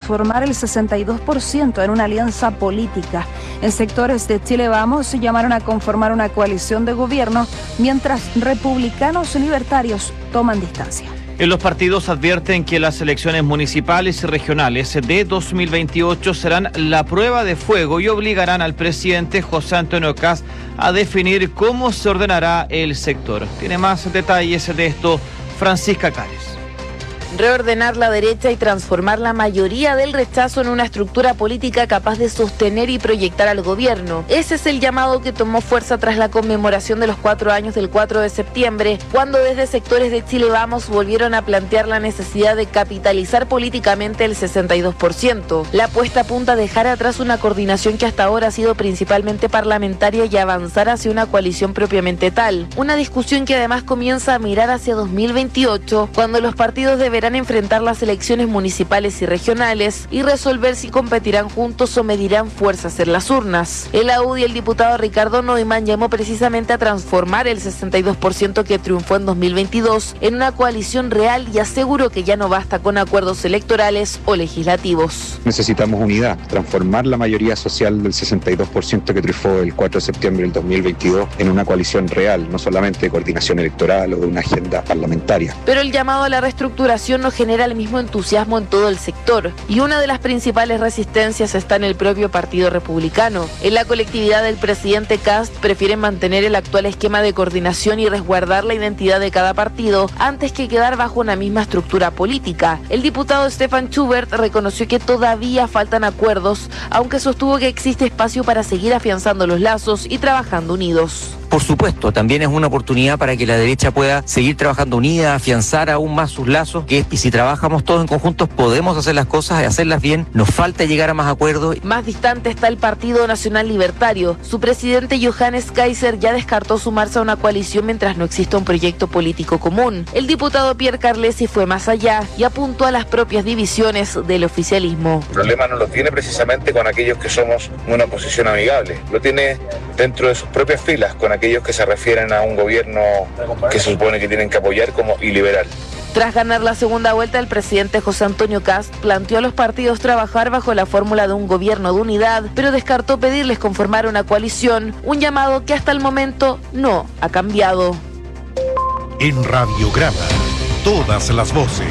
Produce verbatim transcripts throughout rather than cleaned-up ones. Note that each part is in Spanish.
transformar el sesenta y dos por ciento en una alianza política. En sectores de Chile Vamos se llamaron a conformar una coalición de gobierno, mientras republicanos y libertarios toman distancia. En los partidos advierten que las elecciones municipales y regionales de dos mil veintiocho serán la prueba de fuego y obligarán al presidente José Antonio Kast a definir cómo se ordenará el sector. Tiene más detalles de esto Francisca Cares. Reordenar la derecha y transformar la mayoría del rechazo en una estructura política capaz de sostener y proyectar al gobierno. Ese es el llamado que tomó fuerza tras la conmemoración de los cuatro años del cuatro de septiembre, cuando desde sectores de Chile Vamos volvieron a plantear la necesidad de capitalizar políticamente el sesenta y dos por ciento. La apuesta apunta a dejar atrás una coordinación que hasta ahora ha sido principalmente parlamentaria y avanzar hacia una coalición propiamente tal. Una discusión que además comienza a mirar hacia dos mil veintiocho, cuando los partidos deberán enfrentar las elecciones municipales y regionales y resolver si competirán juntos o medirán fuerzas en las urnas. El A U D y el diputado Ricardo Neumann llamó precisamente a transformar el sesenta y dos por ciento que triunfó en dos mil veintidós en una coalición real y aseguró que ya no basta con acuerdos electorales o legislativos. Necesitamos unidad, transformar la mayoría social del sesenta y dos por ciento que triunfó el cuatro de septiembre del dos mil veintidós en una coalición real, no solamente de coordinación electoral o de una agenda parlamentaria. Pero el llamado a la reestructuración no genera el mismo entusiasmo en todo el sector, y una de las principales resistencias está en el propio Partido Republicano. En la colectividad del presidente Kast prefieren mantener el actual esquema de coordinación y resguardar la identidad de cada partido antes que quedar bajo una misma estructura política. El diputado Stefan Schubert reconoció que todavía faltan acuerdos, aunque sostuvo que existe espacio para seguir afianzando los lazos y trabajando unidos. Por supuesto, también es una oportunidad para que la derecha pueda seguir trabajando unida, afianzar aún más sus lazos, que y si trabajamos todos en conjunto podemos hacer las cosas y hacerlas bien. Nos falta llegar a más acuerdos. Más distante está el Partido Nacional Libertario. Su presidente Johannes Kaiser ya descartó sumarse a una coalición mientras no exista un proyecto político común. El diputado Pierre Carlesi fue más allá y apuntó a las propias divisiones del oficialismo. El problema no lo tiene precisamente con aquellos que somos una oposición amigable, lo tiene dentro de sus propias filas, con aquellos que se refieren a un gobierno que se supone que tienen que apoyar como iliberal. Tras ganar la segunda vuelta, el presidente José Antonio Kast planteó a los partidos trabajar bajo la fórmula de un gobierno de unidad, pero descartó pedirles conformar una coalición, un llamado que hasta el momento no ha cambiado. En Radiograma, todas las voces.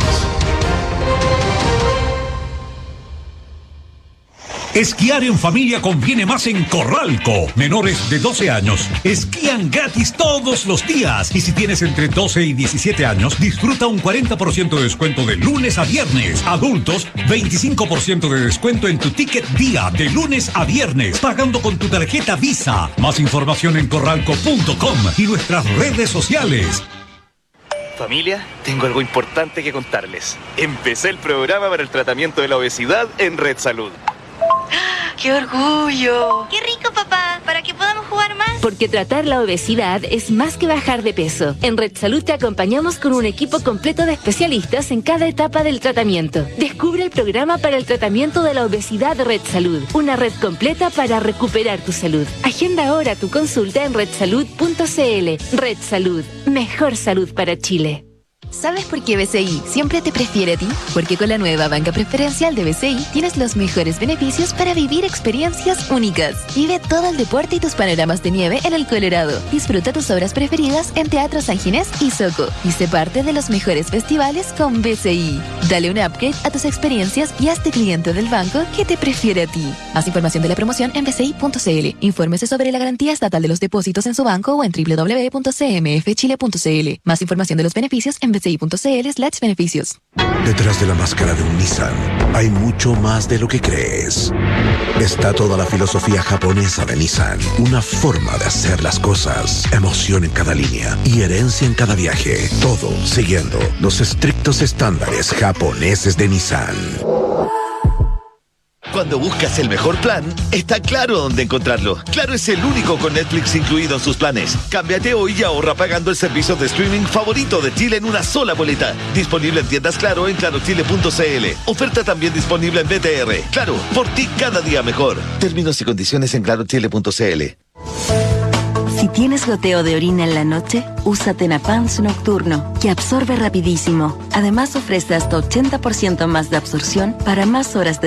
Esquiar en familia conviene más en Corralco. Menores de doce años esquían gratis todos los días. Y si tienes entre doce y diecisiete años, disfruta un cuarenta por ciento de descuento de lunes a viernes. Adultos, veinticinco por ciento de descuento en tu ticket día de lunes a viernes, pagando con tu tarjeta Visa. Más información en corralco punto com y nuestras redes sociales. Familia, tengo algo importante que contarles. Empecé el programa para el tratamiento de la obesidad en Red Salud. ¡Qué orgullo! ¡Qué rico, papá! Para que podamos jugar más. Porque tratar la obesidad es más que bajar de peso. En Red Salud te acompañamos con un equipo completo de especialistas en cada etapa del tratamiento. Descubre el programa para el tratamiento de la obesidad de Red Salud. Una red completa para recuperar tu salud. Agenda ahora tu consulta en red salud punto c l. Red Salud. Mejor salud para Chile. ¿Sabes por qué B C I siempre te prefiere a ti? Porque con la nueva banca preferencial de B C I tienes los mejores beneficios para vivir experiencias únicas. Vive todo el deporte y tus panoramas de nieve en el Colorado. Disfruta tus obras preferidas en Teatro San Ginés y Soco. Y sé parte de los mejores festivales con B C I. Dale un upgrade a tus experiencias y hazte cliente del banco que te prefiere a ti. Más información de la promoción en b c i punto c l. Infórmese sobre la garantía estatal de los depósitos en su banco o en w w w punto c m f chile punto c l. Más información de los beneficios en b c i punto c l slash beneficios. Detrás de la máscara de un Nissan hay mucho más de lo que crees. Está toda la filosofía japonesa de Nissan, una forma de hacer las cosas, emoción en cada línea y herencia en cada viaje, todo siguiendo los estrictos estándares japoneses de Nissan. Cuando buscas el mejor plan, está Claro dónde encontrarlo. Claro es el único con Netflix incluido en sus planes. Cámbiate hoy y ahorra pagando el servicio de streaming favorito de Chile en una sola boleta. Disponible en tiendas Claro en claro chile punto c l. Oferta también disponible en B T R. Claro, por ti cada día mejor. Términos y condiciones en claro chile punto c l. Si tienes goteo de orina en la noche, usa Tenapans Nocturno, que absorbe rapidísimo. Además ofrece hasta ochenta por ciento más de absorción para más horas de